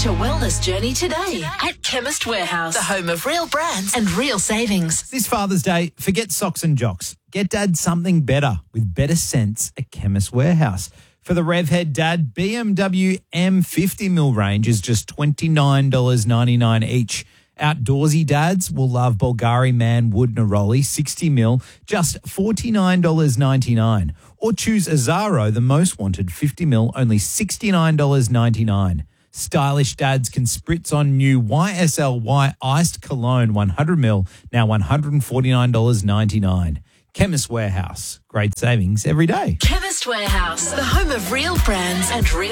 Start your wellness journey today at Chemist Warehouse, the home of real brands and real savings. This Father's Day, forget socks and jocks. Get Dad something better with better sense at Chemist Warehouse. For the Revhead Dad, BMW M50mm range is just $29.99 each. Outdoorsy dads will love Bulgari Man Wood Neroli 60mm, just $49.99. Or choose Azaro, the most wanted 50mm, only $69.99. Stylish dads can spritz on new YSL Iced Cologne 100ml, now $149.99. Chemist Warehouse, great savings every day. Chemist Warehouse, the home of real brands and real